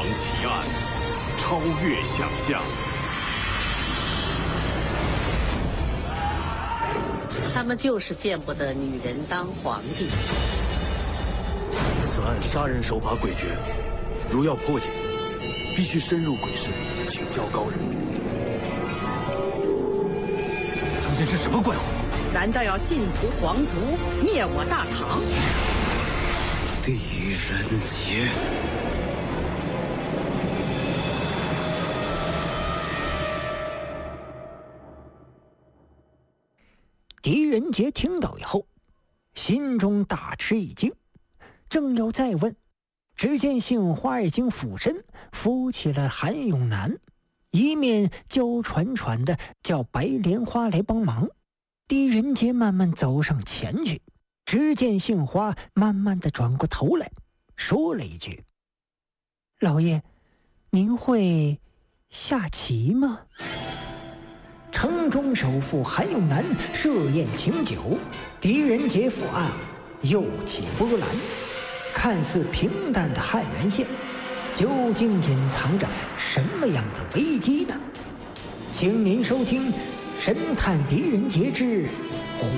奇案，超越想象。 他们就是见不得女人当皇帝。 此案杀人手法诡谲，如要破解，必须深入鬼市，请教高人。 究竟是什么怪物？ 难道要尽屠皇族，灭我大唐？ 狄仁杰。 狄仁杰听到以后，心中大吃一惊，正要再问，只见杏花已经俯身扶起了韩永南，一面娇喘喘的叫白莲花来帮忙。狄仁杰慢慢走上前去，只见杏花慢慢的转过头来，说了一句：“老爷，您会下棋吗？”城中首富韩永南设宴请酒，狄仁杰赴案又起波澜。看似平淡的汉源县，究竟隐藏着什么样的危机呢？请您收听《神探狄仁杰之